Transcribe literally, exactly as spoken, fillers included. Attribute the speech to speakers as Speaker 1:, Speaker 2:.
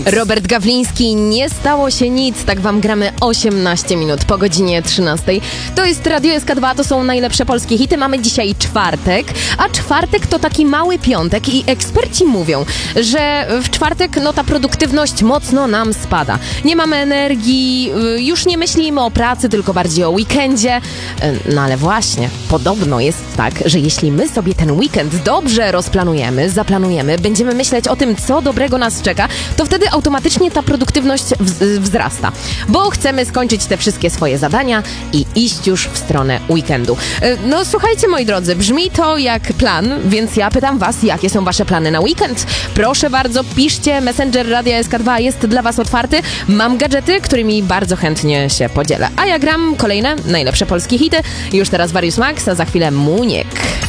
Speaker 1: Robert Gawliński, nie stało się nic, tak wam gramy osiemnaście minut po godzinie trzynastej. To jest Radio S K dwa, to są najlepsze polskie hity. Mamy dzisiaj czwartek, a czwartek to taki mały piątek i eksperci mówią, że w czwartek no ta produktywność mocno nam spada. Nie mamy energii, już nie myślimy o pracy, tylko bardziej o weekendzie. No ale właśnie, podobno jest tak, że jeśli my sobie ten weekend dobrze rozplanujemy, zaplanujemy, będziemy myśleć o tym, co dobrego nas czeka, to wtedy automatycznie ta produktywność w- wzrasta, bo chcemy skończyć te wszystkie swoje zadania i iść już w stronę weekendu. No słuchajcie, moi drodzy, brzmi to jak plan, więc ja pytam was, jakie są wasze plany na weekend? Proszę bardzo, piszcie, Messenger Radia S K dwa jest dla was otwarty. Mam gadżety, którymi bardzo chętnie się podzielę. A ja gram kolejne najlepsze polskie hity. Już teraz Warius Max, a za chwilę Muniek.